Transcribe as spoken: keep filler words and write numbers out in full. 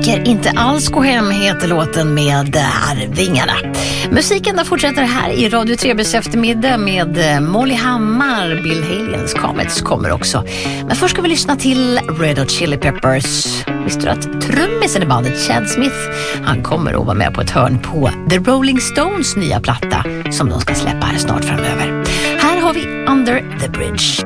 tänker inte alls gå hem, heter låten med Arvingarna. Musiken där fortsätter här i Radio Trebys eftermiddag med Molly Hammar. Bill Halians Comets kommer också. Men först ska vi lyssna till Red Hot Chili Peppers. Visste du att trummisen i bandet Chad Smith, han kommer att vara med på ett hörn på The Rolling Stones nya platta som de ska släppa här snart framöver. Här har vi Under the Bridge.